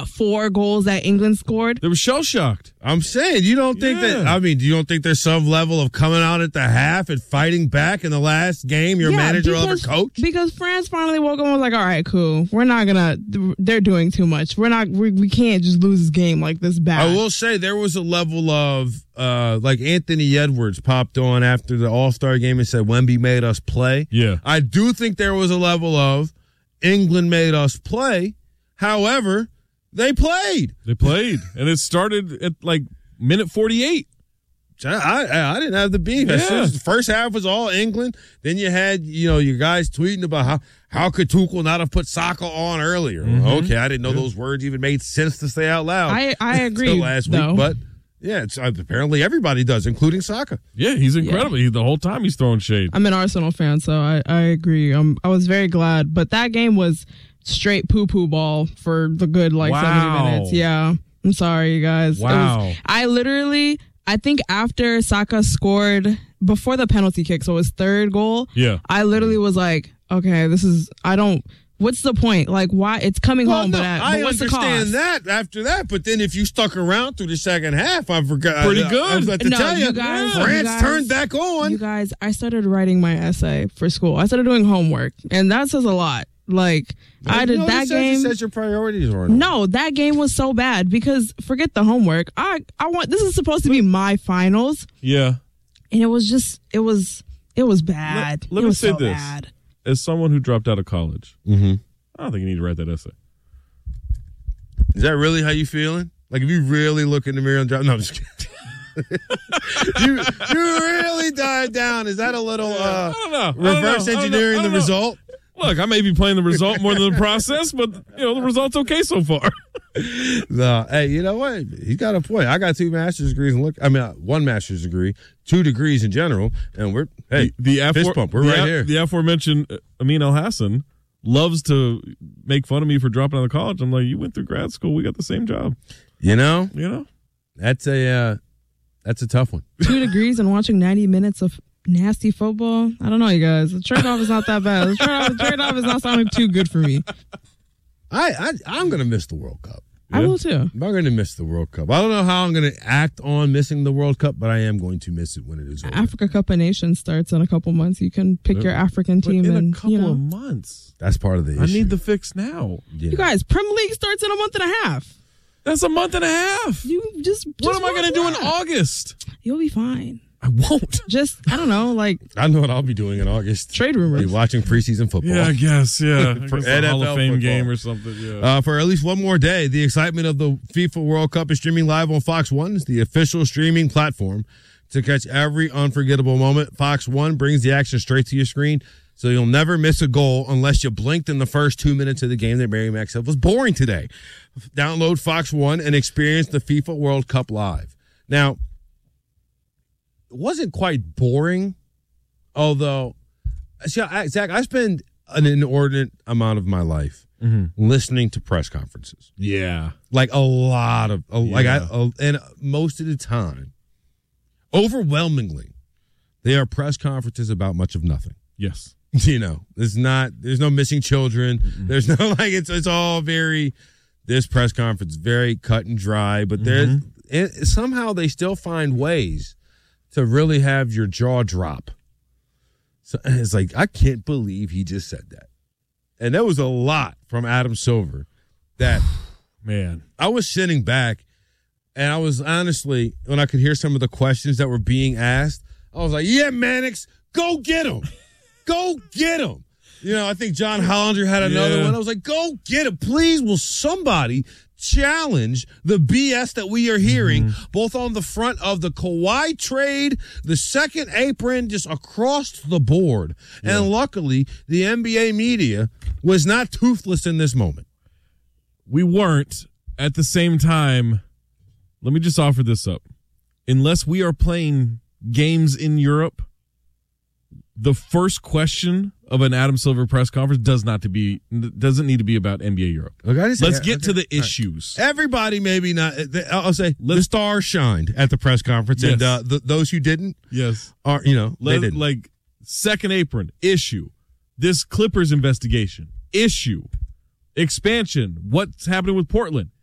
4 goals that England scored. They were shell-shocked. I'm saying, you don't think that, I mean, you don't think there's some level of coming out at the half and fighting back in the last game, your manager over coach? Because France finally woke up and was like, all right, cool. We're not they're doing too much. We can't just lose this game like this bad. I will say there was a level of, like Anthony Edwards popped on after the All-Star game and said, Wemby made us play. Yeah. I do think there was a level of England made us play. However, they played. And it started at like minute 48. I didn't have the beef. As soon as the first half was all England, then you had, your guys tweeting about how could Tuchel not have put Saka on earlier? Mm-hmm. Okay, I didn't know those words even made sense to say out loud. I agree. Last week, but it's apparently everybody does, including Saka. Yeah, he's incredible. The whole time he's throwing shade. I'm an Arsenal fan, so I agree. I was very glad, but that game was straight poo-poo ball for the good 70 minutes. Yeah, I'm sorry, you guys. Wow. I think after Saka scored before the penalty kick, so his third goal. Yeah, I literally was like, okay, what's the point? Like, why? It's coming home, but what's the cost? I understand that after that, but then if you stuck around through the second half, I forgot. Pretty good. I was about to tell you, France turned back on. You guys, I started writing my essay for school. I started doing homework, and that says a lot. Like, I did that game. Says your priorities wrong. No, that game was so bad because forget the homework. I want, this is supposed to be my finals. Yeah. And it was bad. Let me say this. Bad. As someone who dropped out of college, I don't think you need to write that essay. Is that really how you feeling? Like, if you really look in the mirror and drop, no, I'm just kidding. you really died down. Is that a little I don't know. reverse engineering the result? Look, I may be playing the result more than the process, but the result's okay so far. No, hey, you know what? He's got a point. I got 2 master's degrees, and 1 master's degree, 2 degrees in general, and we're fist pump. We're right here. The aforementioned Amin El Hassan loves to make fun of me for dropping out of college. I'm like, you went through grad school, we got the same job. That's a tough one. 2 degrees and watching 90 minutes of nasty football. I don't know, you guys. The trade-off is not that bad. The trade-off is not sounding too good for me. I'm going to miss the World Cup. I will too. I'm going to miss the World Cup. I don't know how I'm going to act on missing the World Cup, but I am going to miss it when it is over. Africa Cup of Nations starts in a couple months. You can pick your African team in a couple of months. That's part of the issue. I need the fix now. Yeah. You guys, Premier League starts in a month and a half. That's a month and a half. You just what am I going to do in August? You'll be fine. I won't. I don't know, I know what I'll be doing in August. Trade rumors. Be watching preseason football. Yeah, I guess. Yeah. For NFL NFL Hall of Fame football. game or something. Yeah. For at least one more day, the excitement of the FIFA World Cup is streaming live on Fox One. It's the official streaming platform to catch every unforgettable moment. Fox One brings the action straight to your screen, so you'll never miss a goal unless you blinked in the first 2 minutes of the game that Mary Mack said was boring today. Download Fox One and experience the FIFA World Cup live. Now, it wasn't quite boring, although, Zach, I spend an inordinate amount of my life listening to press conferences. Yeah. Like a lot of, and most of the time, overwhelmingly, they are press conferences about much of nothing. Yes. There's no missing children. Mm-hmm. There's no, it's all very, this press conference, very cut and dry, but somehow they still find ways to really have your jaw drop. So it's like, I can't believe he just said that. And there was a lot from Adam Silver that, man, I was sitting back and I was honestly, when I could hear some of the questions that were being asked, I was like, yeah, Mannix, go get him. Go get him. I think John Hollinger had another one. I was like, go get him. Please, will somebody challenge the BS that we are hearing, both on the front of the Kawhi trade, the second apron, just across the board. Yeah. And luckily, the NBA media was not toothless in this moment. We weren't. At the same time, let me just offer this up. Unless we are playing games in Europe, the first question of an Adam Silver press conference doesn't need to be about NBA Europe. Let's get to the issues. Everybody, maybe not. I'll say the stars shined at the press conference, and those who didn't, are they didn't. Like second apron issue, this Clippers investigation issue, expansion. What's happening with Portland